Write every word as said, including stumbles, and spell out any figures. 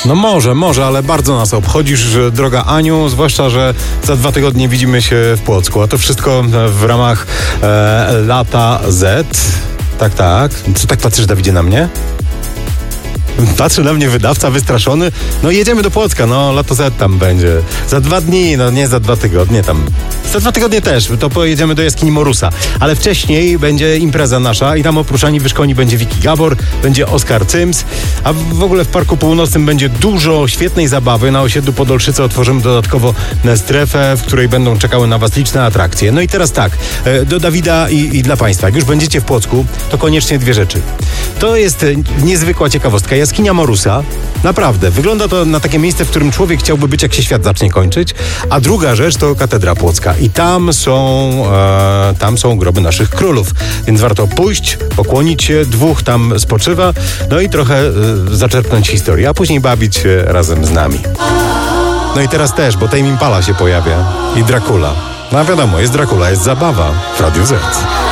No może, może, ale bardzo nas obchodzisz, droga Aniu, zwłaszcza, że za dwa tygodnie widzimy się w Płocku, a to wszystko w ramach e, Lata Z. Tak, tak. Co tak patrzysz, Dawidzie, na mnie? Patrzy na mnie wydawca wystraszony. No jedziemy do Płocka, no Lato Z tam będzie. Za dwa dni, no nie za dwa tygodnie tam. Za dwa tygodnie też, to pojedziemy do jaskini Morusa. Ale wcześniej będzie impreza nasza i tam oprócz Ani Wyszkoni będzie Wiki Gabor, będzie Oskar Cyms, a w ogóle w Parku Północnym będzie dużo świetnej zabawy. Na osiedlu Podolszyce otworzymy dodatkowo strefę, w której będą czekały na was liczne atrakcje. No i teraz tak, do Dawida i, i dla państwa. Jak już będziecie w Płocku, to koniecznie dwie rzeczy. To jest niezwykła ciekawostka. Jaskinia Morusa, naprawdę, wygląda to na takie miejsce, w którym człowiek chciałby być, jak się świat zacznie kończyć. A druga rzecz to Katedra Płocka. I tam są, e, tam są groby naszych królów. Więc warto pójść, pokłonić się, dwóch tam spoczywa, no i trochę e, zaczerpnąć historię, a później bawić się razem z nami. No i teraz też, bo Tame Impala się pojawia i Dracula. No wiadomo, jest Dracula, jest zabawa w Radiu Z.